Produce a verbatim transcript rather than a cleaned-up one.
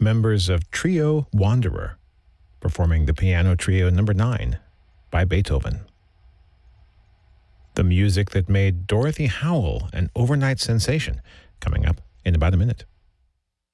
members of Trio Wanderer, performing the Piano Trio number nine by Beethoven. The music that made Dorothy Howell an overnight sensation, coming up in about a minute.